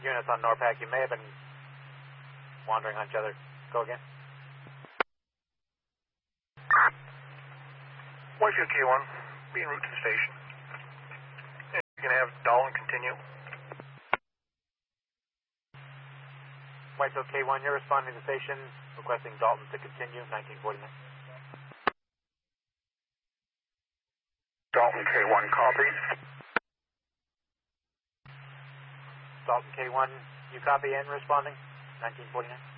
units on NORPAC, you may have been wandering on each other. Go again. Whitefield K1, be en route to the station. And you can have Dalton continue. Whitefield K1, you're responding to the station, requesting Dalton to continue, 1949. Dalton K1, copy. Dalton K1, you copy and responding, 1949.